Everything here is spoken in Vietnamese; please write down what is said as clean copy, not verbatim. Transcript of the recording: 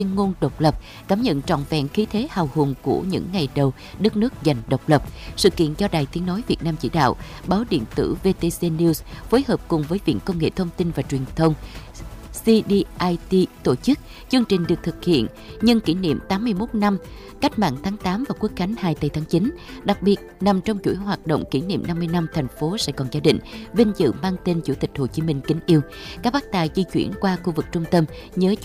tuyên ngôn độc lập, cảm nhận trọn vẹn khí thế hào hùng của những ngày đầu đất nước giành độc lập. Sự kiện do Đài Tiếng nói Việt Nam chỉ đạo, báo điện tử VTC News phối hợp cùng với Viện Công nghệ Thông tin và Truyền thông CDIT tổ chức. Chương trình được thực hiện nhân kỷ niệm 81 năm Cách mạng tháng 8 và Quốc khánh 2 tháng 9, đặc biệt nằm trong chuỗi hoạt động kỷ niệm 50 năm thành phố Sài Gòn Gia Định, vinh dự mang tên Chủ tịch Hồ Chí Minh kính yêu. Các bác tài di chuyển qua khu vực trung tâm nhớ